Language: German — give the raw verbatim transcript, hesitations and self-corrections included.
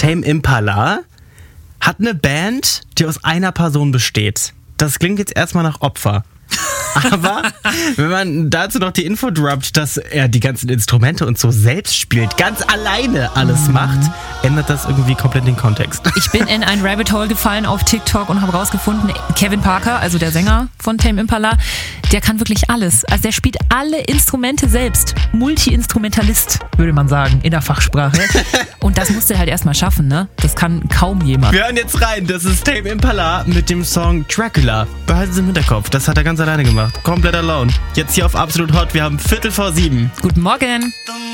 Tame Impala hat eine Band, die aus einer Person besteht. Das klingt jetzt erstmal nach Opfer. Aber wenn man dazu noch die Info droppt, dass er die ganzen Instrumente und so selbst spielt, ganz alleine alles macht, ändert das irgendwie komplett den Kontext. Ich bin in ein Rabbit Hole gefallen auf TikTok und habe rausgefunden, Kevin Parker, also der Sänger von Tame Impala, der kann wirklich alles. Also der spielt alle Instrumente selbst. Multi-Instrumentalist, würde man sagen, in der Fachsprache. Und das musst du halt erstmal schaffen, ne? Das kann kaum jemand. Wir hören jetzt rein, das ist Tame Impala mit dem Song Dracula. Behalten Sie im Hinterkopf, das hat er ganz alleine gemacht. Komplett alone. Jetzt hier auf Absolut Hot, wir haben Viertel vor sieben. Guten Morgen.